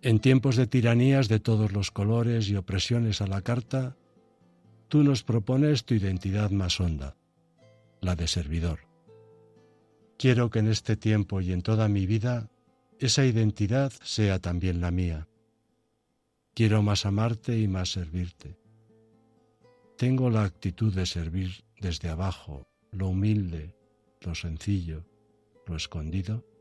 En tiempos de tiranías de todos los colores y opresiones a la carta, tú nos propones tu identidad más honda, la de servidor. Quiero que en este tiempo y en toda mi vida esa identidad sea también la mía. Quiero más amarte y más servirte. Tengo la actitud de servir desde abajo, lo humilde, lo sencillo, lo escondido,